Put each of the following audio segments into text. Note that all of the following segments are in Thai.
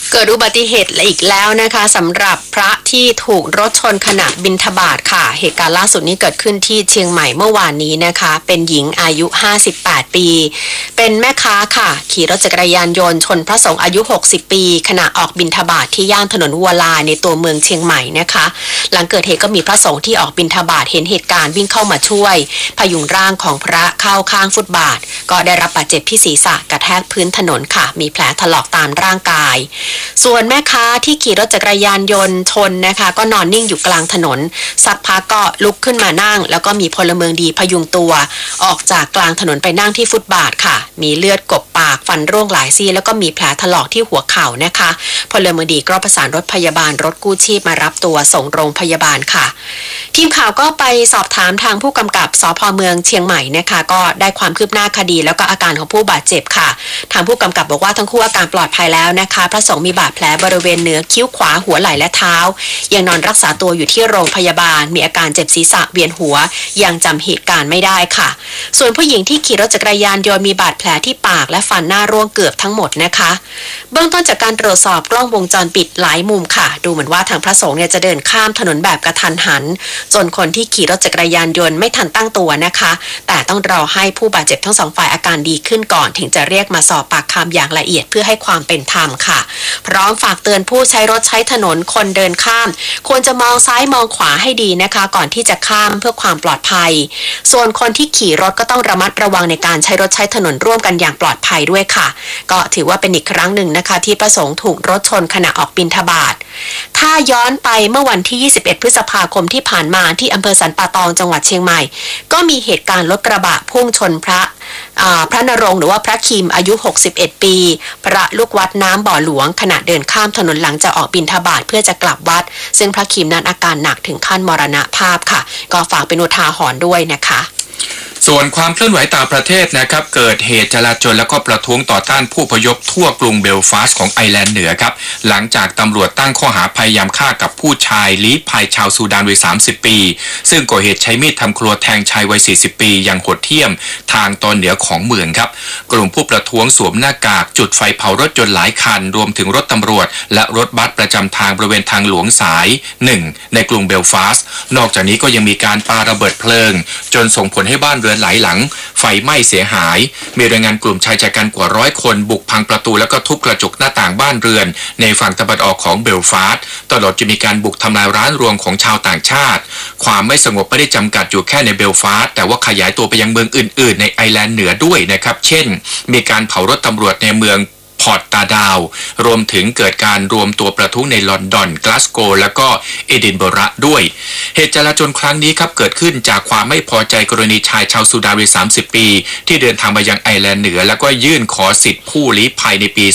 เกิดอุบัติเหตุอีกแล้วนะคะสำหรับพระที่ถูกรถชนขณะบิณฑบาตค่ะเหตุการณ์ล่าสุดนี้เกิดขึ้นที่เชียงใหม่เมื่อวานนี้นะคะเป็นหญิงอายุ58ปีเป็นแม่ค้าค่ะขี่รถจักรยานยนต์ชนพระสงฆ์อายุ60ปีขณะออกบิณฑบาตที่ย่านถนนวัวลายในตัวเมืองเชียงใหม่นะคะหลังเกิดเหตุก็มีพระสงฆ์ที่ออกบิณฑบาตเห็นเหตุการณ์วิ่งเข้ามาช่วยพยุงร่างของพระเข้าข้างฟุตบาทก็ได้รับบาดเจ็บที่ศีรษะกระแทกพื้นถนนค่ะมีแผลถลอกตามร่างกายส่วนแม่ค้าที่ขี่รถจักรยานยนต์ชนนะคะก็นอนนิ่งอยู่กลางถนนสักพักก็ลุกขึ้นมานั่งแล้วก็มีพลเมืองดีพยุงตัวออกจากกลางถนนไปนั่งที่ฟุตบาทค่ะมีเลือดกบปากฟันร่วงหลายซี่แล้วก็มีแผลถลอกที่หัวเข่านะคะพลเมืองดีก็ประสานรถพยาบาลรถกู้ชีพมารับตัวส่งโรงพยาบาลค่ะทีมข่าวก็ไปสอบถามทางผู้กำกับสภ.เมืองเชียงใหม่นะคะก็ได้ความคืบหน้าคดีแล้วก็อาการของผู้บาดเจ็บค่ะทางผู้กำกับบอกว่าทั้งคู่อาการปลอดภัยแล้วนะคะพระสงฆ์มีบาดแผลบริเวณเหนือคิ้วขวาหัวไหล่และเท้ายังนอนรักษาตัวอยู่ที่โรงพยาบาลมีอาการเจ็บศีรษะเวียนหัวยังจำเหตุการณ์ไม่ได้ค่ะส่วนผู้หญิงที่ขี่รถจักรยานยนต์มีบาดแผลที่ปากและฟันหน้าร่วงเกือบทั้งหมดนะคะเบื้องต้นจากการตรวจสอบกล้องวงจรปิดหลายมุมค่ะดูเหมือนว่าทางพระสงฆ์เนี่ยจะเดินข้ามถนนแบบกระทันหันจนคนที่ขี่รถจักรยานยนต์ไม่ทันตั้งตัวนะคะแต่ต้องรอให้ผู้บาดเจ็บทั้งสองฝ่ายอาการดีขึ้นก่อนถึงจะเรียกมาสอบปากคำอย่างละเอียดเพื่อให้ความเป็นธรรมค่ะพร้อมฝากเตือนผู้ใช้รถใช้ถนนคนเดินข้ามควรจะมองซ้ายมองขวาให้ดีนะคะก่อนที่จะข้ามเพื่อความปลอดภัยส่วนคนที่ขี่รถก็ต้องระมัดระวังในการใช้รถใช้ถนนร่วมกันอย่างปลอดภัยด้วยค่ะก็ถือว่าเป็นอีกครั้งหนึ่งนะคะที่พระสงฆ์ถูกรถชนขณะออกบิณฑบาตถ้าย้อนไปเมื่อวันที่21พฤษภาคมที่ผ่านมาที่อำเภอสันป่าตองจังหวัดเชียงใหม่ก็มีเหตุการณ์รถกระบะพุ่งชนพระนรงค์หรือว่าพระคิมอายุ61ปีพระลูกวัดน้ำบ่อหลวงขณะเดินข้ามถนนหลังจากออกบิณฑบาตเพื่อจะกลับวัดซึ่งพระคิมนั้นอาการหนักถึงขั้นมรณภาพค่ะก็ฝากเป็นอุทาหรณ์ด้วยนะคะส่วนความเคลื่อนไหวต่างประเทศนะครับเกิดเหตุจลาจลและก็ประท้วงต่อต้านผู้อพยพทั่วกรุงเบลฟาสต์ของไอร์แลนด์เหนือครับหลังจากตำรวจตั้งข้อหาพยายามฆ่ากับผู้ชายลี้ภัยชาวซูดานวัย30ปีซึ่งก่อเหตุใช้มีดทำครัวแทงชายวัย40ปีอย่างโหดเหี้ยมทางตอนเหนือของเมืองครับกลุ่มผู้ประท้วงสวมหน้ากากจุดไฟเผารถยนต์หลายคันรวมถึงรถตำรวจและรถบัสประจำทางบริเวณทางหลวงสาย1ในกรุงเบลฟาสต์นอกจากนี้ก็ยังมีการปาระเบิดเพลิงจนส่งผลให้บ้านเรือนหลายหลังไฟไหม้เสียหายมีรายงานกลุ่มชายชะกันกว่า100คนบุกพังประตูแล้วก็ทุบกระจกหน้าต่างบ้านเรือนในฝั่งตะวันออกของเบลฟาสต์ตลอดจะมีการบุกทำลายร้านรวงของชาวต่างชาติความไม่สงบไม่ได้จำกัดอยู่แค่ในเบลฟาสต์แต่ว่าขยายตัวไปยังเมืองอื่นๆในไอร์แลนด์เหนือด้วยนะครับเช่นมีการเผารถตำรวจในเมืองพอร์ตตาดาวรวมถึงเกิดการรวมตัวประท้วงในลอนดอนกลาสโกว์และก็เอดินบะระด้วยเหตุจลาจลครั้งนี้ครับเกิดขึ้นจากความไม่พอใจกรณีชายชาวซูดานวัย30ปีที่เดินทางมายังไอร์แลนด์เหนือแล้วก็ยื่นขอสิทธิผู้ลี้ภัยในปี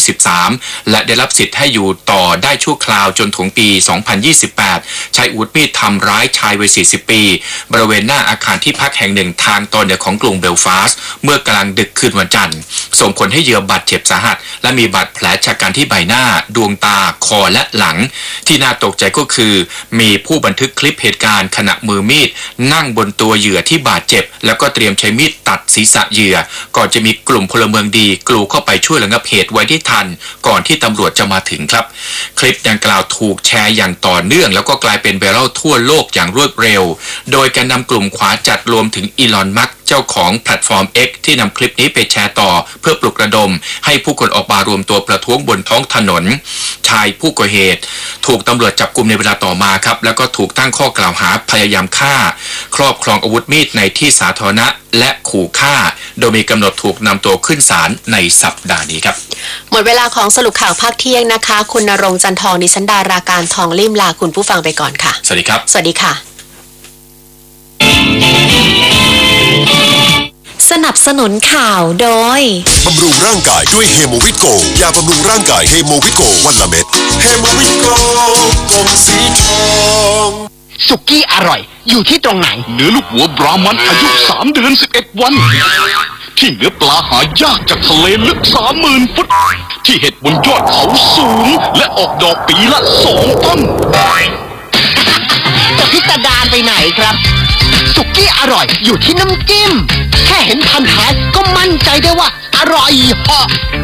2023และได้รับสิทธิ์ให้อยู่ต่อได้ชั่วคราวจนถึงปี2028ใช้อาวุธมีดทำร้ายชายวัย40ปีบริเวณหน้าอาคารที่พักแห่งหนึ่งทางตอนเหนือของกรุงเบลฟาสต์เมื่อกลางดึกคืนวันจันทร์ส่งผลให้เหยื่อบาดเจ็บสาหัสและมีบาดแผลชะกันที่ใบหน้าดวงตาคอและหลังที่น่าตกใจก็คือมีผู้บันทึกคลิปเหตุการณ์ขณะมือมีดนั่งบนตัวเหยื่อที่บาดเจ็บแล้วก็เตรียมใช้มีดตัดศีรษะเหยื่อก่อนจะมีกลุ่มพลเมืองดีกลูเข้าไปช่วยระงับเหตุไว้ได้ทันก่อนที่ตำรวจจะมาถึงครับคลิปดังกล่าวถูกแชร์อย่างต่อเนื่องแล้วก็กลายเป็นไวรัลทั่วโลกอย่างรวดเร็วโดยการนำกลุ่มขวาจัดรวมถึงอีลอนมัสก์เจ้าของแพลตฟอร์ม X ที่นำคลิปนี้ไปแชร์ต่อเพื่อปลุกระดมให้ผู้คนออกมารวมตัวประท้วงบนท้องถนนชายผู้ก่อเหตุถูกตำรวจจับกุมในเวลาต่อมาครับแล้วก็ถูกตั้งข้อกล่าวหาพยายามฆ่าครอบครองอาวุธมีดในที่สาธารณะและขู่ฆ่าโดยมีกำหนดถูกนำตัวขึ้นศาลในสัปดาห์นี้ครับหมดเวลาของสรุปข่าวภาคเที่ยงนะคะคุณณรงค์จันทองดิฉันดาราการทองลิ่มลาคุณผู้ฟังไปก่อนค่ะสวัสดีครับสวัสดีค่ะสนับสนุนข่าวโดยบำรุงร่างกายด้วยเฮโมวิโกยาบำรุงร่างกายเฮโมวิโกวันละเม็ดเฮโมวิโกกลมสีทองสุกี้อร่อยอยู่ที่ตรงไหนเนื้อลูกหัวบรามันอายุ3 เดือน 11 วันที่เนื้อปลาหายากจากทะเลลึก 30,000 ฟุตที่เห็ดบนยอดเขาสูงและออกดอกปีละ2 ต้นแต่พิสดารไปไหนครับสุกี้อร่อยอยู่ที่น้ำจิ้มแค่เห็นพันท้ายก็มั่นใจได้ว่าอร่อยเหาะ